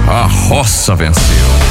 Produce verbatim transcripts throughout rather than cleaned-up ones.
A roça venceu.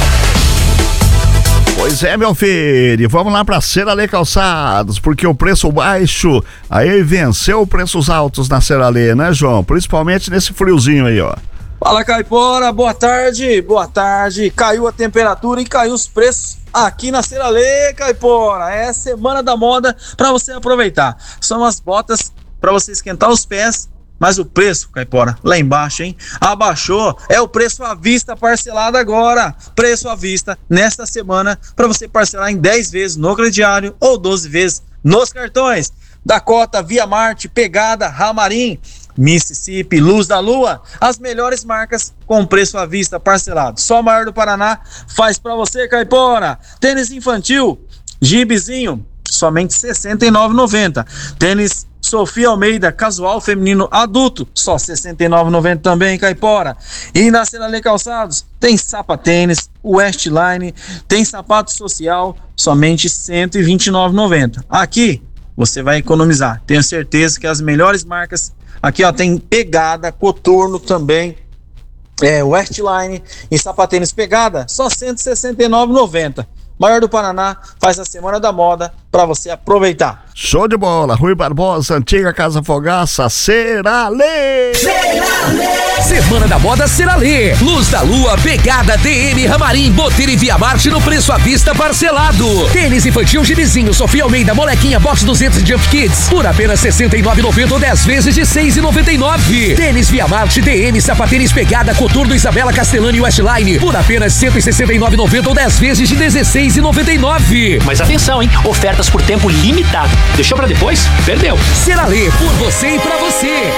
Pois é, meu filho, vamos lá pra Seralê Calçados, porque o preço baixo aí venceu preços altos na Seralê, né, João? Principalmente nesse friozinho aí, ó. Fala, Caipora, boa tarde, boa tarde. Caiu a temperatura e caiu os preços aqui na Seralê, Caipora. É semana da moda pra você aproveitar. São as botas pra você esquentar os pés. Mas o preço, Caipora, lá embaixo, hein? Abaixou, é o preço à vista parcelado agora. Preço à vista nesta semana para você parcelar em dez vezes no crediário ou doze vezes nos cartões. Dakota, Via Marte, Pegada, Ramarim, Mississippi, Luz da Lua, as melhores marcas com preço à vista parcelado. Só a maior do Paraná faz para você, Caipora. Tênis infantil, Gibizinho, somente sessenta e nove reais e noventa centavos. Tênis Sofia Almeida, casual feminino adulto, só sessenta e nove reais e noventa centavos também, Caipora. E na Seralê Calçados tem sapatênis, Westline, tem sapato social, somente cento e vinte e nove reais e noventa centavos. Aqui você vai economizar, tenho certeza que as melhores marcas, aqui ó, tem Pegada, Coturno também, é, Westline e sapatênis Pegada, só cento e sessenta e nove reais e noventa centavos. Maior do Paraná faz a Semana da Moda para você aproveitar. Show de bola, Rui Barbosa, antiga Casa Fogaça, Seralê! Seralê! Semana da Moda Seralê. Luz da Lua, Pegada, D M, Ramarim, Botelho e Via Marte no preço à vista parcelado. Tênis infantil Gibizinho, Sofia Almeida, Molequinha, Box duzentos e Jump Kids por apenas sessenta e nove reais e noventa centavos ou dez vezes de seis reais e noventa e nove centavos. Tênis Via Marte, D M, Sapatênis Pegada, Coturno, Isabela Castellani e Westline por apenas cento e sessenta e nove reais e noventa centavos ou dez vezes de dezesseis reais e noventa e nove centavos. Mas atenção, hein? Ofertas por tempo limitado. Deixou pra depois? Perdeu. Seralê, por você e pra você.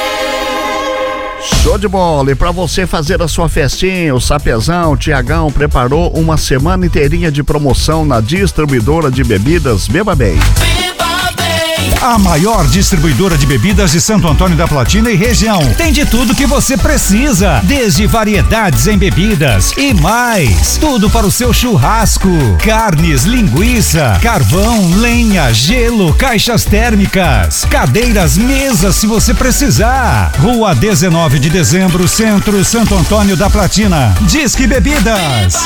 Show de bola, e pra você fazer a sua festinha, o Sapezão, o Tiagão preparou uma semana inteirinha de promoção na distribuidora de bebidas Beba Bem. A maior distribuidora de bebidas de Santo Antônio da Platina e região. Tem de tudo que você precisa, desde variedades em bebidas e mais. Tudo para o seu churrasco, carnes, linguiça, carvão, lenha, gelo, caixas térmicas, cadeiras, mesas se você precisar. Rua dezenove de dezembro, Centro, Santo Antônio da Platina. Disque Bebidas.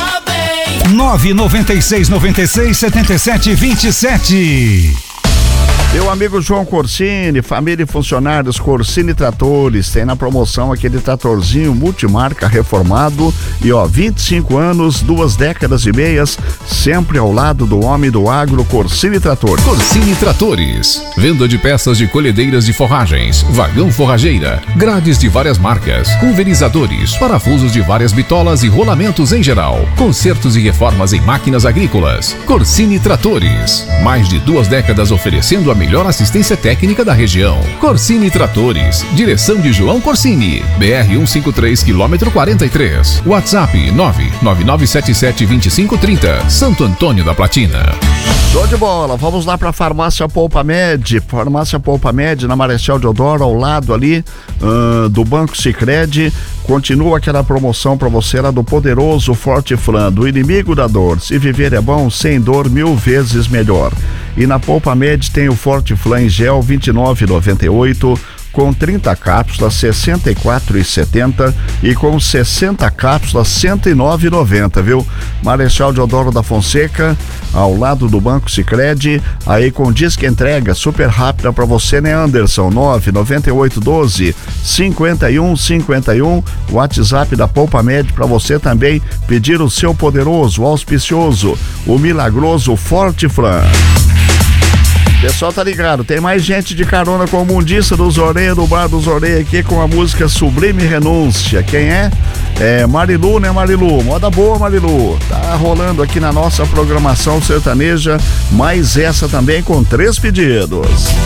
nove nove seis nove seis sete sete dois sete. Meu amigo João Corsini, família e funcionários Corsini Tratores, tem na promoção aquele tratorzinho multimarca reformado e ó, vinte e cinco anos, duas décadas e meias, sempre ao lado do homem do agro, Corsini Tratores. Corsini Tratores, venda de peças de colhedeiras de forragens, vagão forrageira, grades de várias marcas, pulverizadores, parafusos de várias bitolas e rolamentos em geral, consertos e reformas em máquinas agrícolas. Corsini Tratores, mais de duas décadas oferecendo a melhor assistência técnica da região. Corsini Tratores, direção de João Corsini, B R cento e cinquenta e três, quilômetro quarenta e três. WhatsApp nove nove nove sete sete dois cinco três zero, Santo Antônio da Platina. Show de bola, vamos lá para a Farmácia Poupa Med, Farmácia Poupa Med na Marechal Deodoro, ao lado ali uh, do Banco Sicredi. Continua aquela promoção para você lá do poderoso Forte Flan, do inimigo da dor. Se viver é bom, sem dor mil vezes melhor. E na Poupa Med tem o Forte Flan em gel vinte e nove reais e noventa e oito centavos, com trinta cápsulas sessenta e quatro reais e setenta centavos e com sessenta cápsulas cento e nove reais e noventa centavos, viu? Marechal Deodoro da Fonseca, ao lado do Banco Sicredi, aí com disque entrega super rápida para você, né, Anderson? nove nove oito um dois cinco um cinco um, WhatsApp da Poupa Med para você também pedir o seu poderoso, auspicioso, o milagroso Forte Flan. Pessoal, tá ligado? Tem mais gente de carona com o Mundista do Zorê, do Bar do Zorê aqui com a música Sublime Renúncia. Quem é? É Marilu, né, Marilu? Moda boa, Marilu. Tá rolando aqui na nossa programação sertaneja, mais essa também com três pedidos.